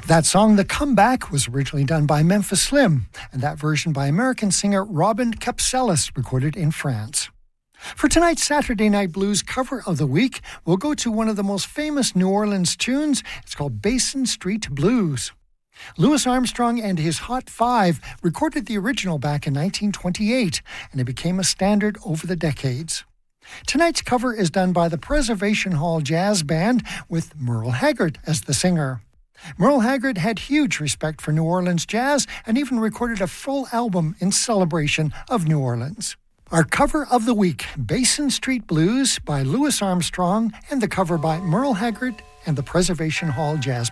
That song, The Comeback, was originally done by Memphis Slim, and that version by American singer Robin Capsellis, recorded in France. For tonight's Saturday Night Blues cover of the week, we'll go to one of the most famous New Orleans tunes. It's called Basin Street Blues. Louis Armstrong and his Hot Five recorded the original back in 1928, and it became a standard over the decades. Tonight's cover is done by the Preservation Hall Jazz Band with Merle Haggard as the singer. Merle Haggard had huge respect for New Orleans jazz and even recorded a full album in celebration of New Orleans. Our cover of the week, Basin Street Blues by Louis Armstrong, and the cover by Merle Haggard and the Preservation Hall Jazz Band.